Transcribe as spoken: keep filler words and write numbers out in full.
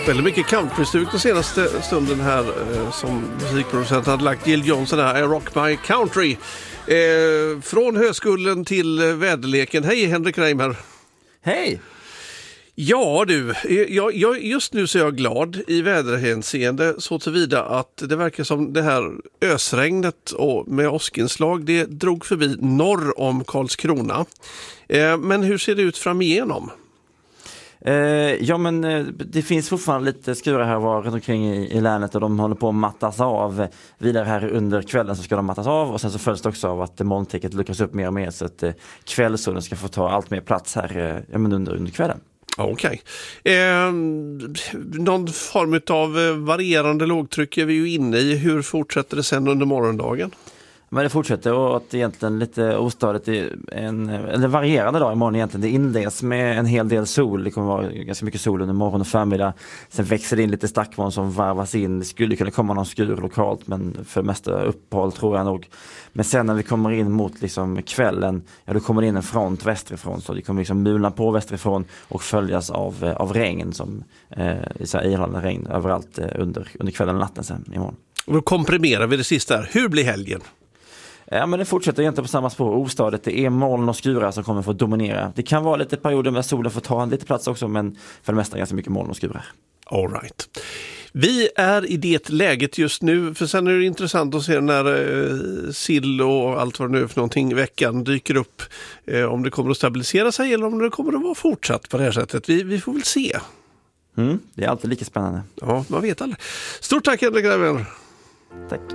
Väldigt mycket countrystuk den senaste stunden här eh, som musikproducent hade lagt Jill Johnson här, I Rock My Country. Eh, från höskullen till eh, väderleken. Hej Henrik Reimer. Hej! Ja du, jag, jag, just nu så är jag glad i väderhänseende så tillvida att det verkar som det här ösregnet och med åskinslag det drog förbi norr om Karlskrona. Eh, men hur ser det ut fram igenom? Eh, ja men eh, det finns fortfarande lite skurar här var runt omkring i, i länet och de håller på att mattas av. Vidare här under kvällen så ska de mattas av och sen så följs det också av att molntäcket luckras upp mer och mer så att eh, kvällssolen ska få ta allt mer plats här eh, ja, men under, under kvällen. Okej. Okay. Eh, någon form av varierande lågtryck är vi ju inne i. Hur fortsätter det sen under morgondagen? Men det fortsätter och att egentligen lite ostadigt i en eller varierande dag imorgon egentligen. Det inleds med en hel del sol. Det kommer vara ganska mycket sol under morgon och förmiddag. Sen växer det in lite stackmoln som varvas in. Det skulle kunna komma någon skur lokalt men för mesta uppehåll tror jag nog. Men sen när vi kommer in mot liksom kvällen, ja då kommer det in en front västerifrån så det kommer liksom mulna på västerifrån och följas av, av regn som eh, så här ihållande regn överallt eh, under, under kvällen och natten sen imorgon. Och då komprimerar vi det sista här. Hur blir helgen? Ja, men det fortsätter egentligen på samma spår. Ostadigt, det är moln och skurar som kommer få dominera. Det kan vara lite perioder med solen får ta en lite plats också, men för det mesta ganska mycket moln och skurar. All right. Vi är i det läget just nu, för sen är det intressant att se när eh, sill och allt vad det nu är för någonting i veckan dyker upp. Eh, om det kommer att stabilisera sig eller om det kommer att vara fortsatt på det här sättet. Vi, vi får väl se. Mm, det är alltid lika spännande. Ja, man vet aldrig. Stort tack Henrik Reimer. Tack.